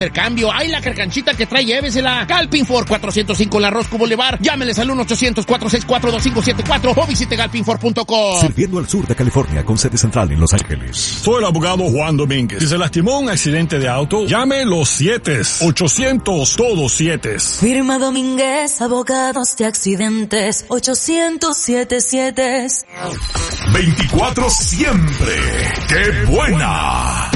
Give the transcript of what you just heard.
Cambio, hay la carcanchita que trae, llévesela. Galpinfor 405 La Rosco Boulevard. Llámeles al 1-800-464-2574 o visite galpinfor.com. Sirviendo al sur de California con sede central en Los Ángeles. Soy el abogado Juan Domínguez. Si se lastimó un accidente de auto, llame los 7-800 todos 7. Firma Domínguez, abogados de accidentes, 800-7-7. 24 siempre. ¡Qué buena!